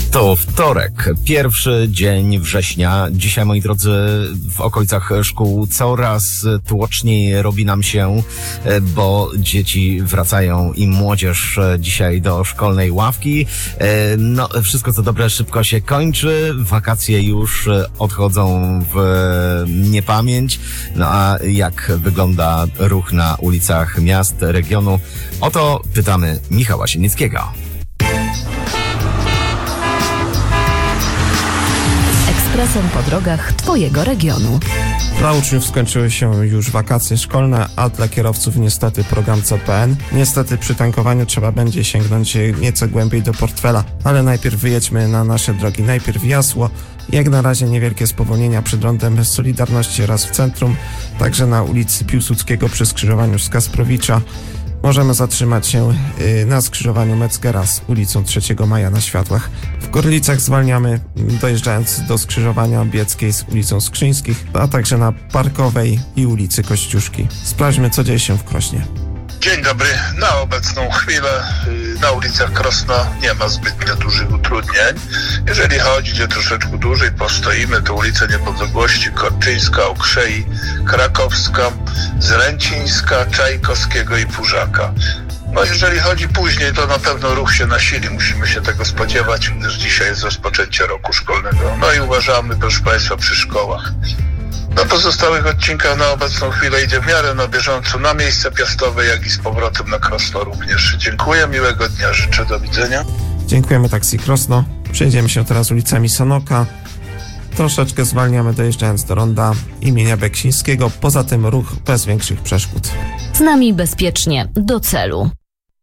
To wtorek, pierwszy dzień września. Dzisiaj, moi drodzy, w okolicach szkół coraz tłoczniej robi nam się, bo dzieci wracają i młodzież dzisiaj do szkolnej ławki. No, wszystko co dobre szybko się kończy. Wakacje już odchodzą w niepamięć. No a jak wygląda ruch na ulicach miast regionu? O to pytamy Michała Siennickiego. Ekspresem po drogach Twojego regionu. Dla uczniów skończyły się już wakacje szkolne, a dla kierowców niestety program CPN. Niestety przy tankowaniu trzeba będzie sięgnąć nieco głębiej do portfela, ale najpierw wyjedźmy na nasze drogi. Najpierw Jasło. Jak na razie niewielkie spowolnienia przed rondem Solidarności oraz w centrum, także na ulicy Piłsudskiego przy skrzyżowaniu z Kasprowicza. Możemy zatrzymać się na skrzyżowaniu Metzgera z ulicą 3 Maja na światłach. W Gorlicach zwalniamy, dojeżdżając do skrzyżowania Bieckiej z ulicą Skrzyńskich, a także na Parkowej i ulicy Kościuszki. Sprawdźmy, co dzieje się w Krośnie. Dzień dobry. Na obecną chwilę na ulicach Krosna nie ma zbytnio dużych utrudnień. Jeżeli chodzi, gdzie troszeczkę dłużej postoimy, to ulice Niepodległości, Korczyńska, Okrzei, Krakowska, Zręcińska, Czajkowskiego i Pużaka. No jeżeli chodzi później, to na pewno ruch się nasili. Musimy się tego spodziewać, gdyż dzisiaj jest rozpoczęcie roku szkolnego. No i uważamy, proszę Państwa, przy szkołach. Na pozostałych odcinkach na obecną chwilę idzie w miarę na bieżąco na miejsce piastowe, jak i z powrotem na Krosno również. Dziękuję, miłego dnia, życzę, do widzenia. Dziękujemy Taksi Krosno. Przejdziemy się teraz ulicami Sanoka. Troszeczkę zwalniamy dojeżdżając do ronda imienia Beksińskiego. Poza tym ruch bez większych przeszkód. Z nami bezpiecznie do celu.